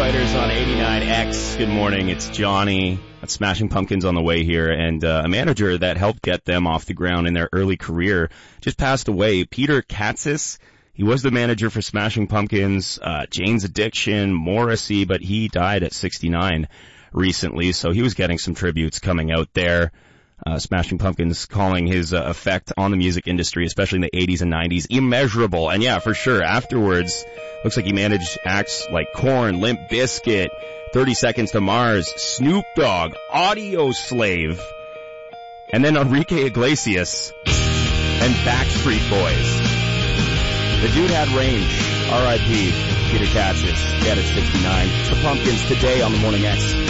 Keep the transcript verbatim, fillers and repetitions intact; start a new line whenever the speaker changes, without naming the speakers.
Fighters on eighty-nine X. Good morning, it's Johnny at Smashing Pumpkins on the way here, and uh, a manager that helped get them off the ground in their early career just passed away. Peter Katzis, he was the manager for Smashing Pumpkins, uh, Jane's Addiction, Morrissey, but he died at sixty-nine recently, so he was getting some tributes coming out there. Uh, Smashing Pumpkins calling his uh, effect on the music industry, especially in the eighties and nineties, immeasurable. And yeah, for sure, afterwards, looks like he managed acts like Korn, Limp Bizkit, thirty Seconds to Mars, Snoop Dogg, Audio Slave, and then Enrique Iglesias and Backstreet Boys. The dude had range. R I P Peter Katzis, dead at sixty-nine. It's the Pumpkins today on the Morning X.